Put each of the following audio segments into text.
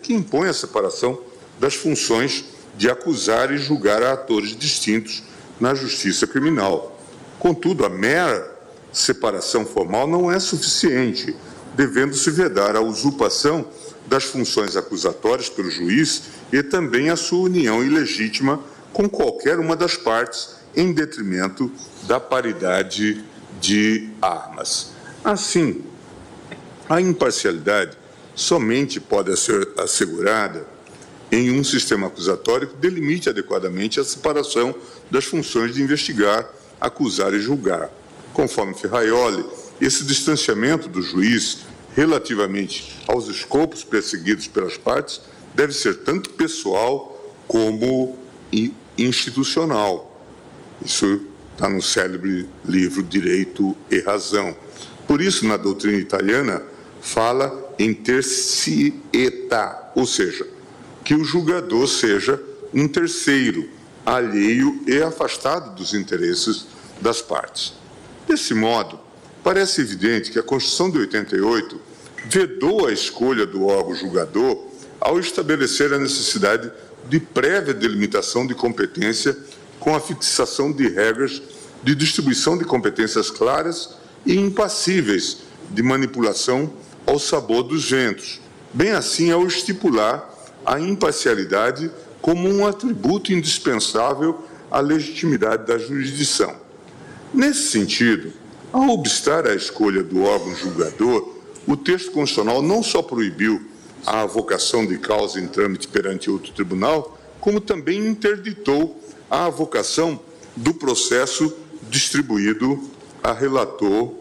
que impõe a separação das funções de acusar e julgar a atores distintos na justiça criminal. Contudo, a mera separação formal não é suficiente, devendo-se vedar a usurpação das funções acusatórias pelo juiz e também a sua união ilegítima com qualquer uma das partes, em detrimento da paridade de armas. Assim, a imparcialidade somente pode ser assegurada em um sistema acusatório que delimite adequadamente a separação das funções de investigar, acusar e julgar. Conforme Ferraioli, esse distanciamento do juiz relativamente aos escopos perseguidos pelas partes deve ser tanto pessoal como institucional. Isso está no célebre livro Direito e Razão. Por isso, na doutrina italiana, fala em terzietà, ou seja, que o julgador seja um terceiro, alheio e afastado dos interesses das partes. Desse modo, parece evidente que a Constituição de 88 vedou a escolha do órgão julgador ao estabelecer a necessidade de prévia delimitação de competência com a fixação de regras de distribuição de competências claras e impassíveis de manipulação ao sabor dos ventos, bem assim ao estipular a imparcialidade como um atributo indispensável à legitimidade da jurisdição. Nesse sentido, ao obstar a escolha do órgão julgador, o texto constitucional não só proibiu a avocação de causa em trâmite perante outro tribunal, como também interditou a avocação do processo distribuído a relator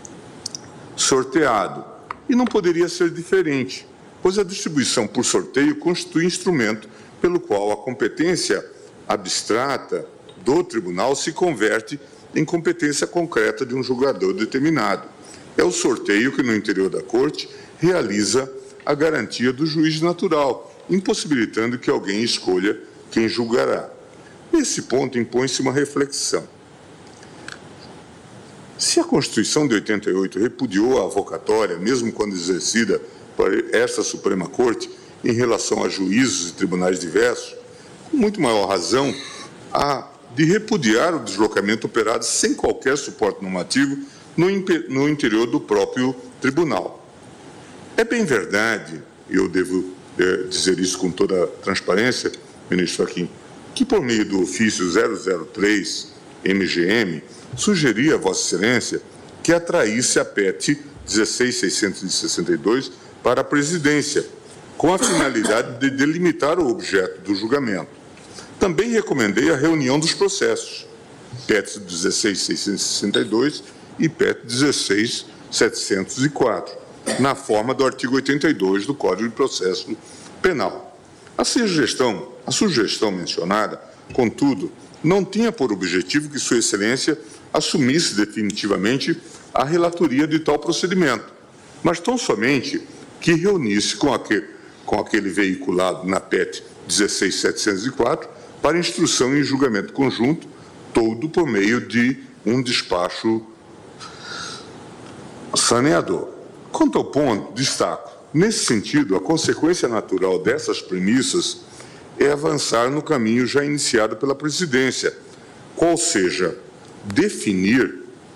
sorteado. E não poderia ser diferente, pois a distribuição por sorteio constitui instrumento pelo qual a competência abstrata do tribunal se converte em competência concreta de um julgador determinado. É o sorteio que, no interior da Corte, realiza a garantia do juiz natural, impossibilitando que alguém escolha quem julgará. Nesse ponto, impõe-se uma reflexão. Se a Constituição de 88 repudiou a avocatória, mesmo quando exercida por esta Suprema Corte, em relação a juízos e tribunais diversos, com muito maior razão, há de repudiar o deslocamento operado sem qualquer suporte normativo no interior do próprio tribunal. É bem verdade, e eu devo dizer isso com toda a transparência, ministro Fachin, que por meio do ofício 003-MGM, sugeri a Vossa Excelência que atraísse a PET 16.662 para a presidência, com a finalidade de delimitar o objeto do julgamento. Também recomendei a reunião dos processos, PET 16.662 e PET 16.704, na forma do artigo 82 do Código de Processo Penal. A sugestão mencionada, contudo, não tinha por objetivo que Sua Excelência assumisse definitivamente a relatoria de tal procedimento, mas tão somente que reunisse com aquele veiculado na PET 16.704 para instrução em julgamento conjunto, todo por meio de um despacho saneador. Quanto ao ponto, destaco, nesse sentido, a consequência natural dessas premissas é avançar no caminho já iniciado pela presidência, qual seja definir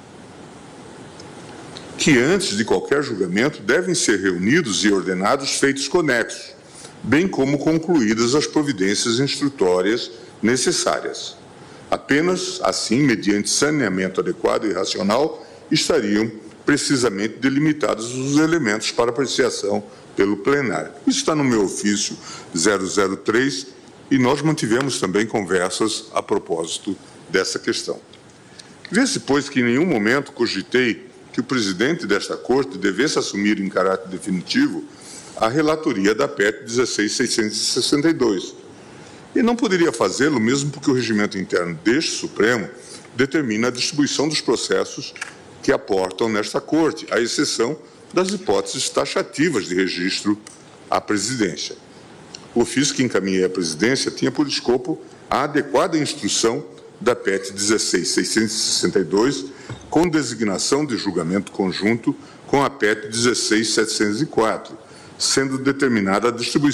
que antes de qualquer julgamento devem ser reunidos e ordenados feitos conexos, bem como concluídas as providências instrutórias necessárias. Apenas assim, mediante saneamento adequado e racional, estariam precisamente delimitados os elementos para apreciação pelo plenário. Isso está no meu ofício 003 e nós mantivemos também conversas a propósito dessa questão. Vê-se, pois, que em nenhum momento cogitei que o presidente desta Corte devesse assumir em caráter definitivo a relatoria da PET 16.662. E não poderia fazê-lo mesmo porque o regimento interno deste Supremo determina a distribuição dos processos que aportam nesta Corte, à exceção das hipóteses taxativas de registro à presidência. O ofício que encaminhei à presidência tinha por escopo a adequada instrução da PET 16.662, com designação de julgamento conjunto com a PET 16.704, sendo determinada a distribuição